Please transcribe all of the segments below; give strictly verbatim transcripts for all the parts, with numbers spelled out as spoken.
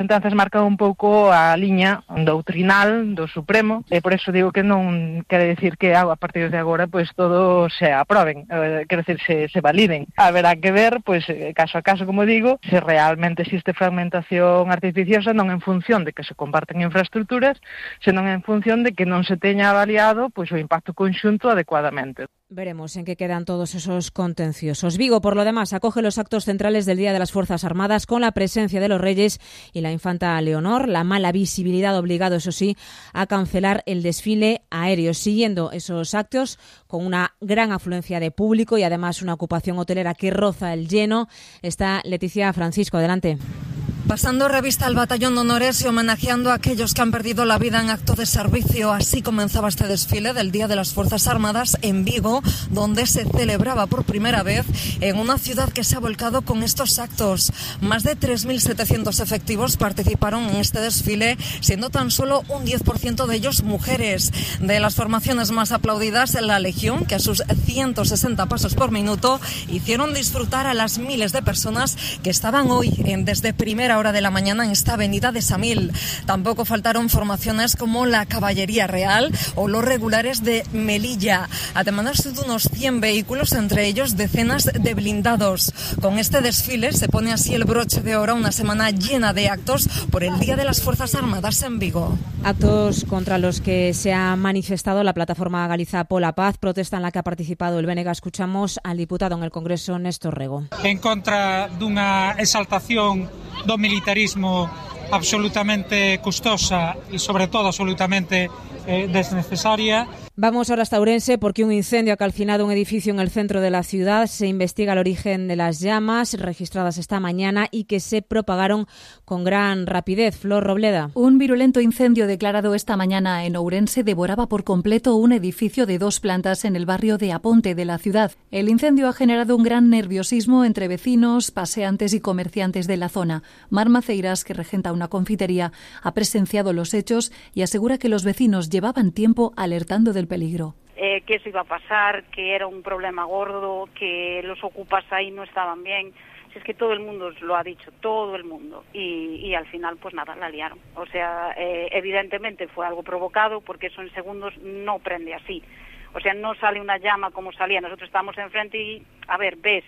Entonces marca un pouco a liña doutrinal do Supremo, e por eso digo que non quere decir que a partir de agora pois todo se aproben, eh, quero decir, se, se validen. Haberá que ver, pois caso a caso, como digo, se realmente existe fragmentación artificiosa, non en función de que se comparten infraestructuras, senón en función de que non se teña avaliado pois o impacto conxunto adecuadamente. Veremos en qué quedan todos esos contenciosos. Vigo, por lo demás, acoge los actos centrales del Día de las Fuerzas Armadas con la presencia de los Reyes y la infanta Leonor. La mala visibilidad ha obligado, eso sí, a cancelar el desfile aéreo, siguiendo esos actos con una gran afluencia de público y además una ocupación hotelera que roza el lleno. Está Leticia Francisco, adelante. Pasando revista al batallón de honores y homenajeando a aquellos que han perdido la vida en acto de servicio. Así comenzaba este desfile del Día de las Fuerzas Armadas en Vigo, donde se celebraba por primera vez en una ciudad que se ha volcado con estos actos. Más de tres mil setecientos efectivos participaron en este desfile, siendo tan solo un diez por ciento de ellos mujeres. De las formaciones más aplaudidas, la Legión, que a sus ciento sesenta pasos por minuto hicieron disfrutar a las miles de personas que estaban hoy en desde primera hora de la mañana en esta avenida de Samil. Tampoco faltaron formaciones como la Caballería Real o los regulares de Melilla, además de unos cien vehículos, entre ellos decenas de blindados. Con este desfile se pone así el broche de oro a una semana llena de actos por el Día de las Fuerzas Armadas en Vigo. Actos contra los que se ha manifestado la plataforma Galiza Pola Paz, protesta en la que ha participado el B N G. Escuchamos al diputado en el Congreso, Néstor Rego. En contra dunha exaltación do militarismo absolutamente custosa e, sobre todo, absolutamente eh, desnecesaria. Vamos ahora hasta Ourense porque un incendio ha calcinado un edificio en el centro de la ciudad. Se investiga el origen de las llamas registradas esta mañana y que se propagaron con gran rapidez. Flor Robleda. Un virulento incendio declarado esta mañana en Ourense devoraba por completo un edificio de dos plantas en el barrio de Aponte de la ciudad. El incendio ha generado un gran nerviosismo entre vecinos, paseantes y comerciantes de la zona. Mar Maceiras, que regenta una confitería, ha presenciado los hechos y asegura que los vecinos llevaban tiempo alertando del peligro. Eh, que eso iba a pasar, que era un problema gordo, que los ocupas ahí no estaban bien. Si es que todo el mundo lo ha dicho, todo el mundo. Y, y al final, pues nada, la liaron. O sea, eh, evidentemente fue algo provocado porque eso en segundos no prende así. O sea, no sale una llama como salía. Nosotros estábamos enfrente y, a ver, ves.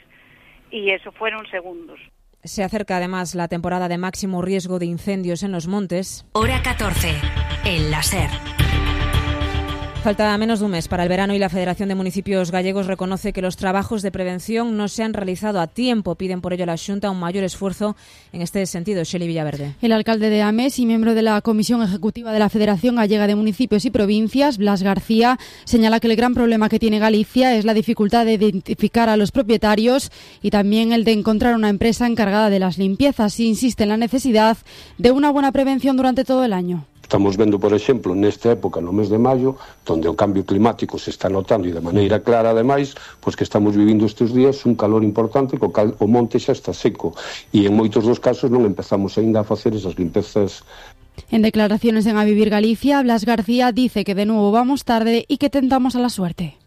Y eso fueron segundos. Se acerca además la temporada de máximo riesgo de incendios en los montes. Hora catorce, el láser. Falta menos de un mes para el verano y la Federación de Municipios Gallegos reconoce que los trabajos de prevención no se han realizado a tiempo. Piden por ello a la Xunta un mayor esfuerzo en este sentido. Xeli Villaverde. El alcalde de Ames y miembro de la Comisión Ejecutiva de la Federación Gallega de Municipios y Provincias, Blas García, señala que el gran problema que tiene Galicia es la dificultad de identificar a los propietarios y también el de encontrar una empresa encargada de las limpiezas. Y insiste en la necesidad de una buena prevención durante todo el año. Estamos vendo, por exemplo, nesta época, no mes de maio, onde o cambio climático se está notando e de maneira clara, ademais, pois que estamos vivindo estes días un calor importante, co cal o monte xa está seco, e en moitos dos casos non empezamos aínda a facer esas limpezas. En declaraciones en A Vivir Galicia, Blas García dice que de nuevo vamos tarde y que tentamos a la suerte.